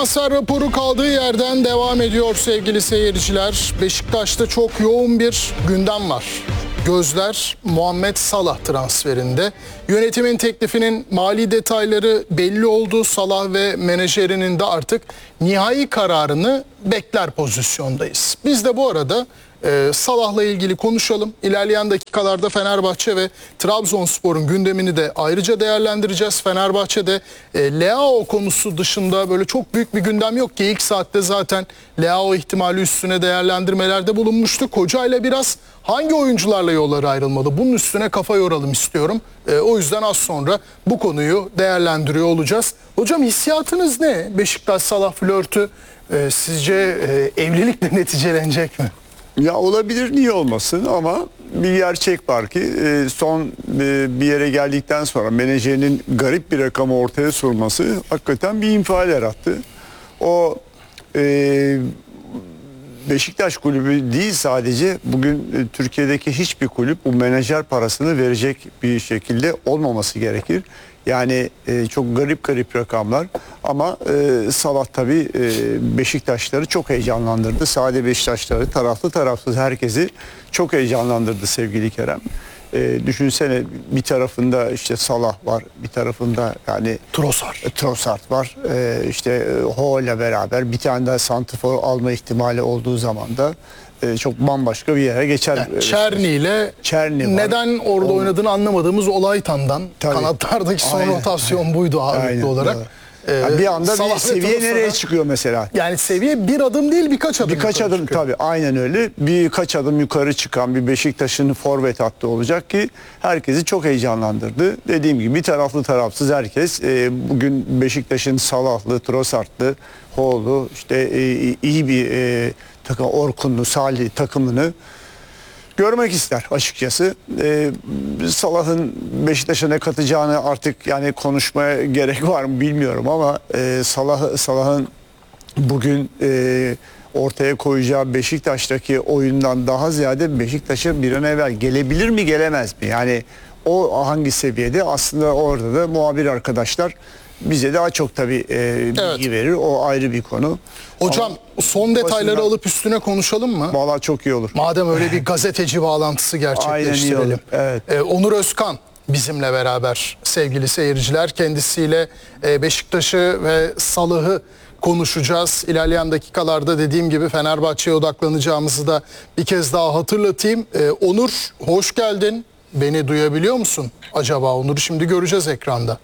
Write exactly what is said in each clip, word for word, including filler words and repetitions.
transfer raporu kaldığı yerden devam ediyor sevgili seyirciler. Beşiktaş'ta çok yoğun bir gündem var. Gözler Muhammed Salah transferinde. Yönetimin teklifinin mali detayları belli oldu. Salah ve menajerinin de artık nihai kararını bekler pozisyondayız. Biz de bu arada e, Salah'la ilgili konuşalım. İlerleyen dakikalarda Fenerbahçe ve Trabzonspor'un gündemini de ayrıca değerlendireceğiz. Fenerbahçe'de e, Leao konusu dışında böyle çok büyük bir gündem yok ki ilk saatte zaten Leao ihtimali üstüne değerlendirmelerde bulunmuştuk. Hocayla biraz hangi oyuncularla yolları ayrılmalı? Bunun üstüne kafa yoralım istiyorum. E, o yüzden az sonra bu konuyu değerlendiriyor olacağız. Hocam hissiyatınız ne? Beşiktaş-Salah flörtü e, sizce e, evlilikle neticelenecek mi? Ya olabilir, niye olmasın, ama bir gerçek var ki son bir yere geldikten sonra menajerinin garip bir rakamı ortaya sorması hakikaten bir infial yarattı. O e, Beşiktaş kulübü değil sadece, bugün Türkiye'deki hiçbir kulüp bu menajer parasını verecek bir şekilde olmaması gerekir. Yani e, çok garip garip rakamlar, ama e, Salah tabii e, Beşiktaşları çok heyecanlandırdı. Sadece Beşiktaşları, taraflı tarafsız herkesi çok heyecanlandırdı sevgili Kerem. E, düşünsene, bir tarafında işte Salah var, bir tarafında yani Trossard. E, Trossard var. E, işte e, Ho ile beraber bir tane daha santrfor alma ihtimali olduğu zaman da e, çok bambaşka bir yere geçer. Yani Çerni ile Çerni neden orada o, oynadığını anlamadığımız Olaytan'dan. Tabii. Kanatlardaki son aynen. rotasyon buydu ağırlıklı olarak. Ee, yani bir anda bir seviye nereye sonra, çıkıyor mesela? Yani seviye bir adım değil, birkaç adım Birkaç adım çıkıyor. Tabii, aynen öyle. Birkaç adım yukarı çıkan bir Beşiktaş'ın forvet hattı olacak ki herkesi çok heyecanlandırdı. Dediğim gibi bir taraflı tarafsız herkes e, bugün Beşiktaş'ın Salahlı, Trossardlı, Ho'lu, işte e, iyi bir e, takım, Orkunlu, Salih takımını görmek ister açıkçası. Ee, Salah'ın Beşiktaş'a ne katacağını artık yani konuşmaya gerek var mı bilmiyorum, ama e, Salah Salah'ın bugün e, ortaya koyacağı Beşiktaş'taki oyundan daha ziyade Beşiktaş'a bir an evvel gelebilir mi, gelemez mi? Yani o hangi seviyede, aslında orada da muhabir arkadaşlar bize daha çok tabii e, bilgi evet. verir. O ayrı bir konu. Hocam ama son detayları basından alıp üstüne konuşalım mı? Vallahi çok iyi olur. Madem öyle bir gazeteci bağlantısı gerçekleştirelim. Aynen, iyi olur. Evet. Ee, Onur Özkan bizimle beraber sevgili seyirciler. Kendisiyle e, Beşiktaş'ı ve Salah'ı konuşacağız. İlerleyen dakikalarda dediğim gibi Fenerbahçe'ye odaklanacağımızı da bir kez daha hatırlatayım. Ee, Onur, hoş geldin. Beni duyabiliyor musun acaba? Onur'u şimdi göreceğiz ekranda.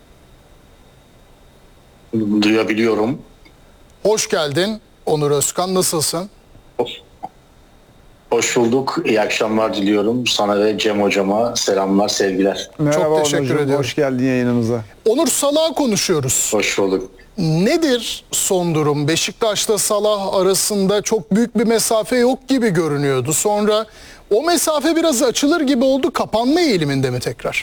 Duyabiliyorum. Hoş geldin Onur Özkan, nasılsın? Hoş, hoş bulduk. İyi akşamlar diliyorum. Sana ve Cem hocama selamlar, sevgiler. Merhaba, çok teşekkür Onurcuğum, ediyorum. hoş geldin yayınımıza. Onur, Salah'ı konuşuyoruz. Hoş bulduk. Nedir son durum? Beşiktaş'ta Salah arasında çok büyük bir mesafe yok gibi görünüyordu. Sonra o mesafe biraz açılır gibi oldu. Kapanma eğiliminde mi tekrar?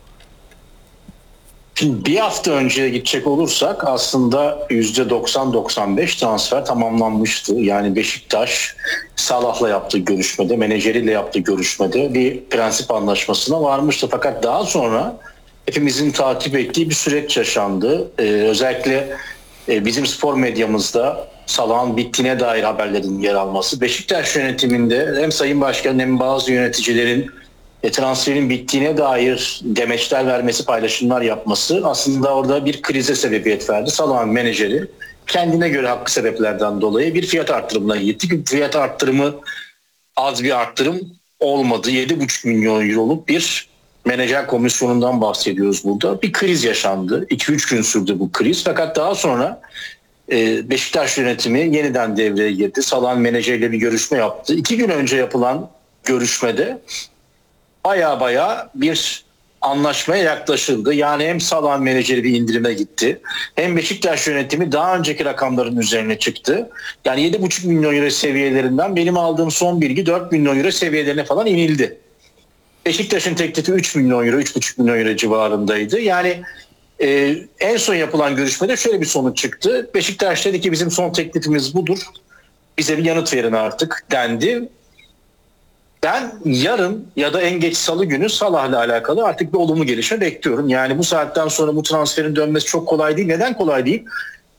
Şimdi bir hafta önce gidecek olursak aslında yüzde doksan doksan beş transfer tamamlanmıştı. Yani Beşiktaş Salah'la yaptığı görüşmede, menajeriyle yaptığı görüşmede bir prensip anlaşmasına varmıştı. Fakat daha sonra hepimizin takip ettiği bir süreç yaşandı. Ee, özellikle e, bizim spor medyamızda Salah'ın bittiğine dair haberlerin yer alması, Beşiktaş yönetiminde hem Sayın Başkan'ın hem bazı yöneticilerin E, transferin bittiğine dair demeçler vermesi, paylaşımlar yapması aslında orada bir krize sebebiyet verdi. Salah'ın menajeri kendine göre haklı sebeplerden dolayı bir fiyat arttırımına gitti. Fiyat arttırımı az bir arttırım olmadı. yedi buçuk milyon euroluk bir menajer komisyonundan bahsediyoruz burada. Bir kriz yaşandı. iki üç gün sürdü bu kriz. Fakat daha sonra e, Beşiktaş yönetimi yeniden devreye girdi. Salah'ın menajeriyle bir görüşme yaptı. İki gün önce yapılan görüşmede baya baya bir anlaşmaya yaklaşıldı. Yani hem Salah'ın menajeri bir indirime gitti, hem Beşiktaş yönetimi daha önceki rakamların üzerine çıktı. Yani yedi buçuk milyon euro seviyelerinden benim aldığım son bilgi dört milyon euro seviyelerine falan inildi. Beşiktaş'ın teklifi üç milyon euro, üç buçuk milyon euro civarındaydı. Yani e, en son yapılan görüşmede şöyle bir sonuç çıktı. Beşiktaş dedi ki bizim son teklifimiz budur. Bize bir yanıt verin artık dendi. Ben yarın ya da en geç salı günü Salah'la alakalı artık bir olumlu gelişme bekliyorum. Yani bu saatten sonra bu transferin dönmesi çok kolay değil. Neden kolay değil?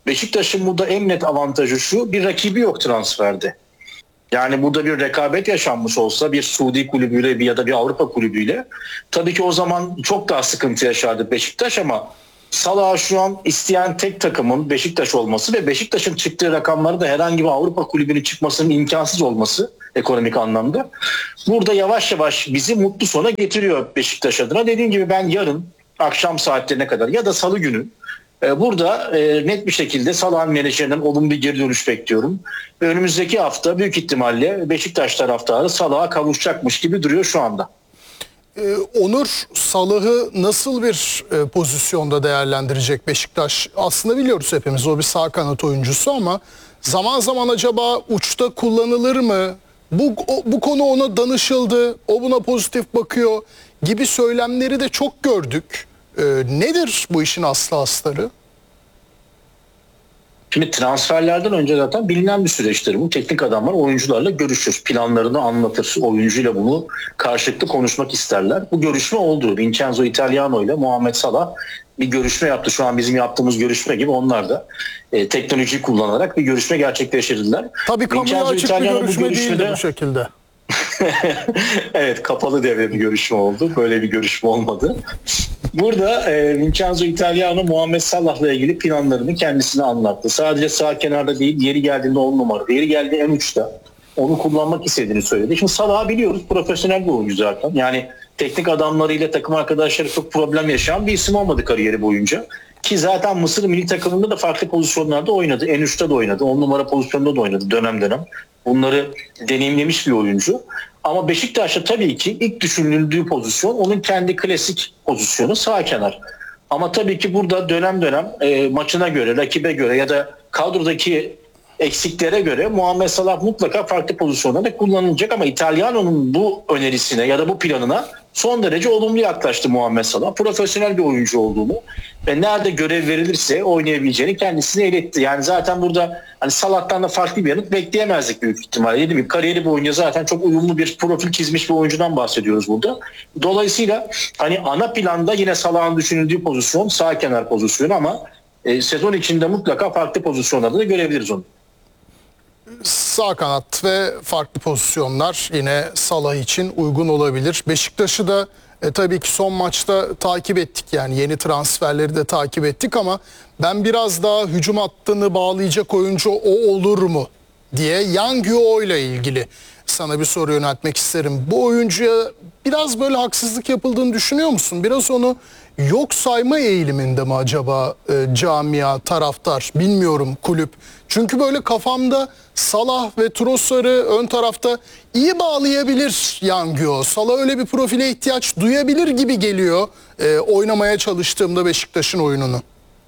Beşiktaş'ın burada en net avantajı şu: bir rakibi yok transferde. Yani burada bir rekabet yaşanmış olsa bir Suudi kulübüyle bir ya da bir Avrupa kulübüyle tabii ki o zaman çok daha sıkıntı yaşardı Beşiktaş, ama Salah'ı şu an isteyen tek takımın Beşiktaş olması ve Beşiktaş'ın çıktığı rakamları da herhangi bir Avrupa kulübünün çıkmasının imkansız olması ekonomik anlamda burada yavaş yavaş bizi mutlu sona getiriyor Beşiktaş adına. Dediğim gibi ben yarın akşam saatlerine kadar ya da salı günü burada e, net bir şekilde Salah'ın menajerinden olumlu bir geri dönüş bekliyorum. Ve önümüzdeki hafta büyük ihtimalle Beşiktaş taraftarı Salah'a kavuşacakmış gibi duruyor şu anda. Ee, Onur, Salah'ı nasıl bir e, pozisyonda değerlendirecek Beşiktaş? Aslında biliyoruz hepimiz, o bir sağ kanat oyuncusu, ama zaman zaman acaba uçta kullanılır mı? Bu, o, bu konu ona danışıldı, o buna pozitif bakıyor gibi söylemleri de çok gördük. Ee, nedir bu işin aslı astarı? Şimdi transferlerden önce zaten bilinen bir süreçtir bu. Teknik adamlar oyuncularla görüşür, planlarını anlatır. Oyuncuyla bunu karşılıklı konuşmak isterler. Bu görüşme oldu. Vincenzo Italiano ile Muhammed Salah bir görüşme yaptı. Şu an bizim yaptığımız görüşme gibi onlar da e, teknolojiyi kullanarak bir görüşme gerçekleştirdiler. Tabii kamuya açık İtalyano bir görüşme bu görüşmede... değildi bu şekilde. Evet, kapalı devre bir görüşme oldu. Böyle bir görüşme olmadı. Burada e, Vincenzo Italiano Muhammed Salah'la ilgili planlarını kendisine anlattı. Sadece sağ kenarda değil, yeri geldiğinde on numara, yeri geldiğinde en uçta onu kullanmak istediğini söyledi. Şimdi Salah'ı biliyoruz, profesyonel bir oyuncu zaten. Yani teknik adamlarıyla, takım arkadaşları çok problem yaşayan bir isim olmadı kariyeri boyunca. Ki zaten Mısır milli takımında da farklı pozisyonlarda oynadı. En uçta da oynadı, on numara pozisyonunda da oynadı dönem dönem. Bunları deneyimlemiş bir oyuncu. Ama Beşiktaş'ta tabii ki ilk düşünüldüğü pozisyon onun kendi klasik pozisyonu, sağ kenar. Ama tabii ki burada dönem dönem e, maçına göre, rakibe göre ya da kadrodaki eksiklere göre Muhammed Salah mutlaka farklı pozisyonlarda kullanılacak, ama İtalyano'nun bu önerisine ya da bu planına son derece olumlu yaklaştı Muhammed Salah. Profesyonel bir oyuncu olduğunu ve nerede görev verilirse oynayabileceğini kendisine iletti. Yani zaten burada hani Salah'tan da farklı bir yanıt bekleyemezdik büyük ihtimalle. Dediğim gibi kariyeri boyunca zaten çok uyumlu bir profil çizmiş bir oyuncudan bahsediyoruz burada. Dolayısıyla hani ana planda yine Salah'ın düşünüldüğü pozisyon sağ kenar pozisyonu, ama e, sezon içinde mutlaka farklı pozisyonlarda da görebiliriz onu. Sağ kanat ve farklı pozisyonlar yine Salah için uygun olabilir. Beşiktaş'ı da e, tabii ki son maçta takip ettik, yani yeni transferleri de takip ettik, ama ben biraz daha hücum hattını bağlayacak oyuncu o olur mu diye Yang Yo ile ilgili sana bir soru yöneltmek isterim. Bu oyuncuya biraz böyle haksızlık yapıldığını düşünüyor musun? Biraz onu yok sayma eğiliminde mi acaba e, camia, taraftar, bilmiyorum, kulüp? Çünkü böyle kafamda Salah ve Trossard'ı ön tarafta iyi bağlayabilir Yang Yo. Salah öyle bir profile ihtiyaç duyabilir gibi geliyor e, oynamaya çalıştığımda Beşiktaş'ın oyununu.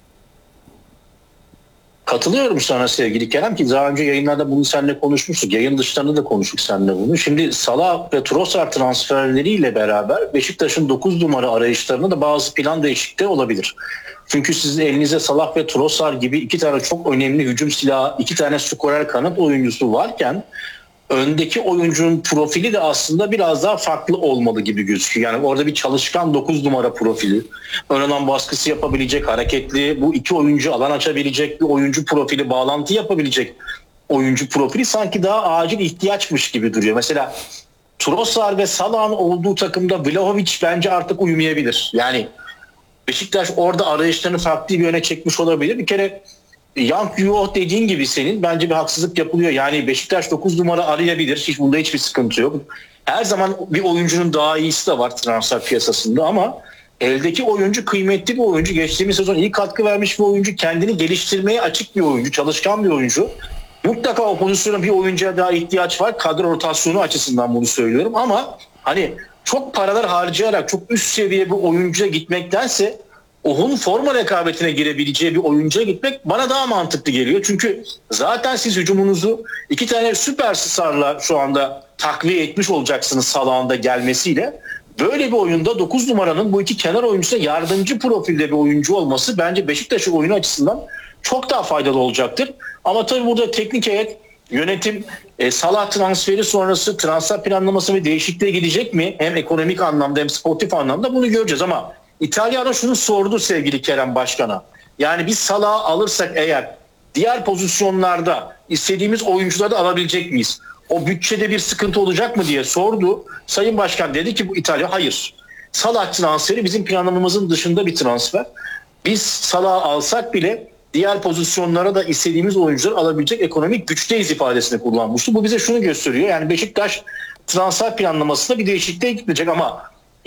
Katılıyorum sana sevgili Kerem, ki daha önce yayınlarda bunu seninle konuşmuştuk. Yayın dışlarında da konuştuk seninle bunu. Şimdi Salah ve Trossard transferleriyle beraber Beşiktaş'ın dokuz numara arayışlarında da bazı plan değişiklikleri olabilir. Çünkü sizin elinizde Salah ve Trossard gibi iki tane çok önemli hücum silahı, iki tane skorer kanat oyuncusu varken öndeki oyuncunun profili de aslında biraz daha farklı olmalı gibi gözüküyor. Yani orada bir çalışkan dokuz numara profili, ön alan baskısı yapabilecek, hareketli, bu iki oyuncu alan açabilecek bir oyuncu profili, bağlantı yapabilecek oyuncu profili sanki daha acil ihtiyaçmış gibi duruyor. Mesela Trossard ve Salah'ın olduğu takımda Vlahovic bence artık uyumayabilir. Yani Beşiktaş orada arayışlarını farklı bir yöne çekmiş olabilir. Bir kere Yang Yo dediğin gibi senin bence bir haksızlık yapılıyor. Yani Beşiktaş dokuz numara arayabilir. Hiç bunda hiçbir sıkıntı yok. Her zaman bir oyuncunun daha iyisi de var transfer piyasasında, ama eldeki oyuncu kıymetli bir oyuncu. Geçtiğimiz sezon iyi katkı vermiş bir oyuncu. Kendini geliştirmeye açık bir oyuncu. Çalışkan bir oyuncu. Mutlaka o pozisyona bir oyuncuya daha ihtiyaç var. Kadro rotasyonu açısından bunu söylüyorum, ama hani çok paralar harcayarak çok üst seviye bir oyuncuya gitmektense onun forma rekabetine girebileceği bir oyuncuya gitmek bana daha mantıklı geliyor. Çünkü zaten siz hücumunuzu iki tane süperstarla şu anda takviye etmiş olacaksınız Salah'ın da gelmesiyle. Böyle bir oyunda dokuz numaranın bu iki kenar oyuncusuna yardımcı profilde bir oyuncu olması bence Beşiktaş'ın oyunu açısından çok daha faydalı olacaktır. Ama tabii burada teknik heyet, yönetim e, Salah transferi sonrası transfer planlaması ve değişikliğe gidecek mi? Hem ekonomik anlamda hem sportif anlamda bunu göreceğiz, ama İtalyano şunu sordu sevgili Kerem Başkan'a. Yani biz Salah'ı alırsak eğer diğer pozisyonlarda istediğimiz oyuncuları da alabilecek miyiz? O bütçede bir sıkıntı olacak mı diye sordu. Sayın Başkan dedi ki bu İtalya hayır. Salah transferi bizim planlamamızın dışında bir transfer. Biz Salah'ı alsak bile diğer pozisyonlara da istediğimiz oyuncuları alabilecek ekonomik güçteyiz ifadesini kullanmıştı. Bu bize şunu gösteriyor. Yani Beşiktaş transfer planlamasında bir değişikliğe gidecek ama